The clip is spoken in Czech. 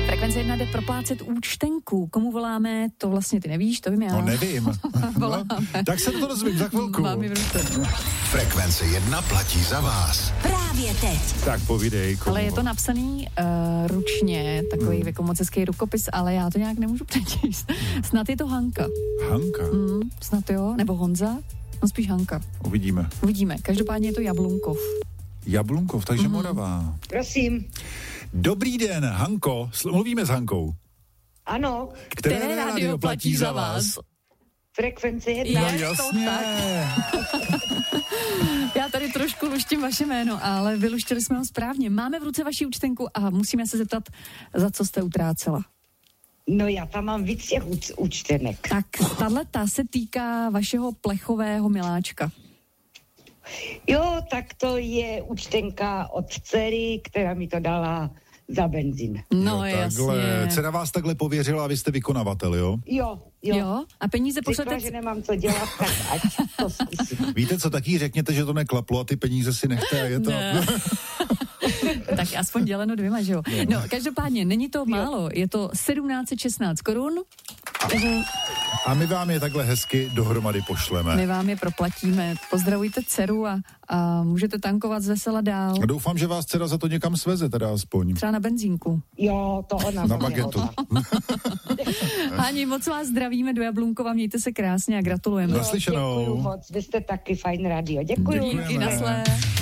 Frekvence 1 jde proplácet účtenku. Komu voláme, to vlastně ty nevíš, to vím já. No nevím. No, tak se to dozvím za chvilku. Frekvence 1 platí za vás. Právě teď. Tak povídej. Komu. Ale je to napsaný ručně, takový jako moc hezký rukopis, ale já to nějak nemůžu přečíst. Snad je to Hanka. Hanka? Snad jo, nebo Honza? No spíš Hanka. Uvidíme. Každopádně je to Jablunkov. Jablunkov, takže Moravá. Prosím. Dobrý den, Hanko. Mluvíme s Hankou. Ano. Které rádio platí za vás? Frekvence 1. No jasně. Já tady trošku luštím vaše jméno, ale vyluštili jsme ho správně. Máme v ruce vaši účtenku a musíme se zeptat, za co jste utrácela. No já tam mám víc těch účtenek. Tak tato se týká vašeho plechového miláčka. Jo, tak to je účtenka od dcery, která mi to dala za benzín. No jasně. Dcera vás takhle pověřila a vy jste vykonavatel, jo? Jo. A peníze pošlete... Řekla, že nemám co dělat, tak ať to zkusím. Víte co, taky řekněte, že to neklaplo a ty peníze si nechte a je to... Tak aspoň děleno 2, že jo? No, každopádně, není to málo, je to 1716 korun. A my vám je takhle hezky dohromady pošleme. My vám je proplatíme. Pozdravujte dceru a můžete tankovat z vesela dál. A doufám, že vás dcera za to někam sveze, teda aspoň. Třeba na benzínku. Jo, to ona. Na bagetu. Hani, moc vás zdravíme do Jablunkova, mějte se krásně a gratulujeme. Naslyšenou. Děkuju moc, vy jste taky fajn rádio. Děkuju. Díky, nasled.